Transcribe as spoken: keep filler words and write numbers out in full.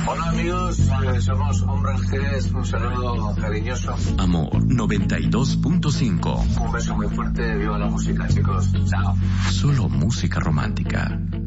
Hola amigos, eh, somos Hombres G, un saludo cariñoso. Amor noventa y dos punto cinco. Un beso muy fuerte, viva la música chicos, chao. Solo música romántica.